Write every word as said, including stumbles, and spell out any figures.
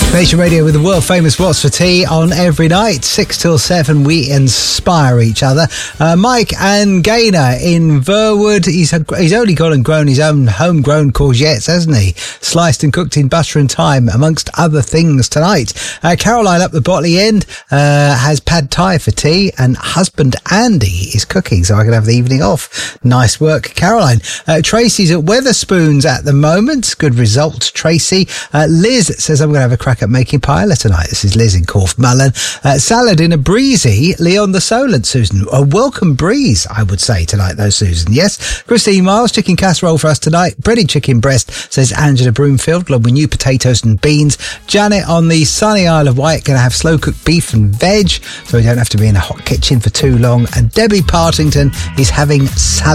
Nation Radio with the world famous What's for Tea on every night, six till seven. We inspire each other. Uh, Mike and Gaynor in Verwood. He's he's only gone and grown his own homegrown courgettes, hasn't he? Sliced and cooked in butter and thyme, amongst other things tonight. Uh, Caroline up the Botley end uh, has pad thai for tea, and husband Andy is cooking, so I can have the evening off. Nice work, Caroline. Uh, Tracy's at Weatherspoons at the moment. Good result, Tracy. Uh, Liz says, I'm going to have a crack at making paella tonight. This is Liz in Corfe Mullen. Uh, salad in a breezy, Leon the Solent, Susan. A welcome breeze, I would say, tonight, though, Susan. Yes. Christine Miles, chicken casserole for us tonight. Breaded chicken breast, says Angela Broomfield, along with new potatoes and beans. Janet on the sunny Isle of Wight, going to have slow-cooked beef and veg, so we don't have to be in a hot kitchen for too long. And Debbie Partington is having salad.